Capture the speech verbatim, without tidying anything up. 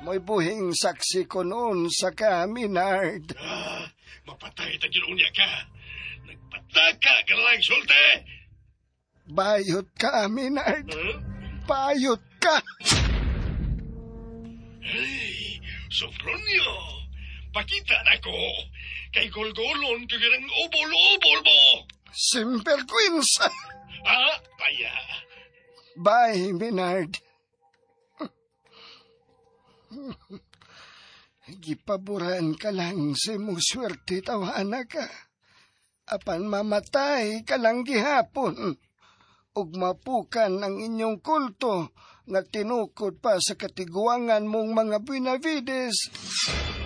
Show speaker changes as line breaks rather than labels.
Mo'y buhing saksi ko noon sa ka, Minard.
Ah, mapatay ta ginunya ka. Nagpataka ka lang, sulti.
Bayot ka, Minard.
Huh?
Bayot ka.
Ay, Sofronio, pakita na ko. Kay golgolon kagirang obol-obol mo.
Simple Queens.
Ah, paya.
Bye, Minard. Gipaboran ka lang sa mong swerte tawana ka. Apan mamatay ka lang gihapon. Ug mapukan ang inyong kulto nga tinukod pa sa katiguangan mong mga Benavides.